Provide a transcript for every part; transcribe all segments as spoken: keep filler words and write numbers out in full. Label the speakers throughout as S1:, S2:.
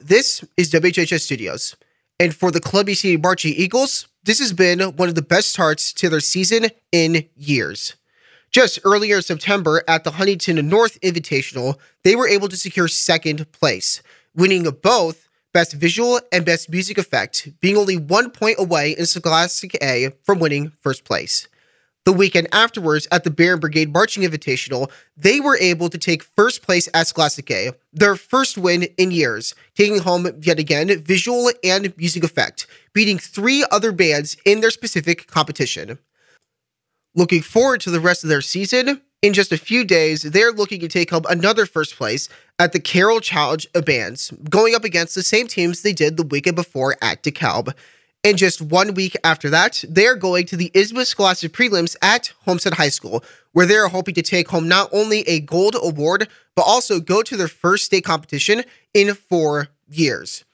S1: This is W H H S Studios, and for the Columbia City Marching Eagles, this has been one of the best starts to their season in years. Just earlier in September at the Huntington North Invitational, they were able to secure second place, winning both Best Visual and Best Music Effect, being only one point away in Scholastic A from winning first place. The weekend afterwards at the Barron Brigade Marching Invitational, they were able to take first place at Scholastic A, their first win in years, taking home yet again Visual and Music Effect, beating three other bands in their specific competition. Looking forward to the rest of their season, in just a few days, they're looking to take home another first place at the Carroll Challenge of Bands, going up against the same teams they did the weekend before at DeKalb. And just one week after that, they are going to the I S M A Scholastic Prelims at Homestead High School, where they are hoping to take home not only a gold award, but also go to their first state competition in four years.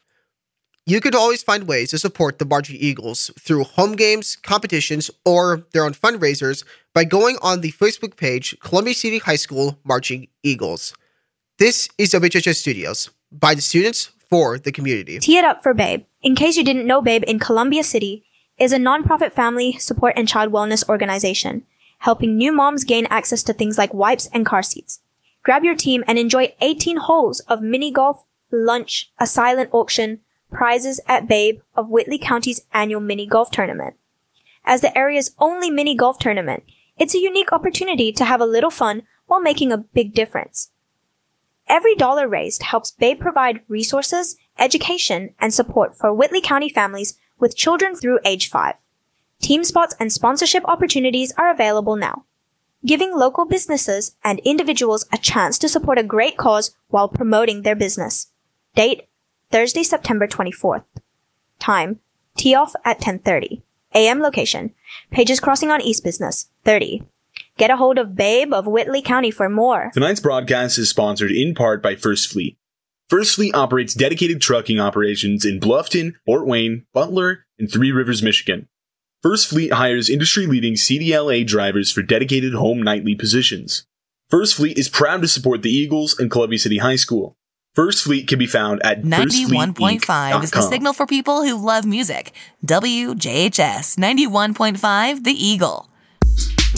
S1: You could always find ways to support the Marching Eagles through home games, competitions, or their own fundraisers by going on the Facebook page Columbia City High School Marching Eagles. This is W H H S Studios, by the students, for the community.
S2: Tee it up for Babe. In case you didn't know, Babe in Columbia City is a nonprofit family support and child wellness organization, helping new moms gain access to things like wipes and car seats. Grab your team and enjoy eighteen holes of mini golf, lunch, a silent auction, prizes at Babe of Whitley County's annual mini golf tournament. As the area's only mini golf tournament, it's a unique opportunity to have a little fun while making a big difference. Every dollar raised helps Babe provide resources, education, and support for Whitley County families with children through age five. Team spots and sponsorship opportunities are available now, giving local businesses and individuals a chance to support a great cause while promoting their business. Date, Thursday, September twenty-fourth. Time, tee off at ten thirty. A M location, Pages Crossing on East Business, thirty. Get a hold of Babe of Whitley County for more.
S3: Tonight's broadcast is sponsored in part by First Fleet. First Fleet operates dedicated trucking operations in Bluffton, Fort Wayne, Butler, and Three Rivers, Michigan. First Fleet hires industry-leading C D L A drivers for dedicated home nightly positions. First Fleet is proud to support the Eagles and Columbia City High School. First Fleet can be found at
S4: ninety-one point five is the signal for people who love music. W J H S ninety-one point five, The Eagle.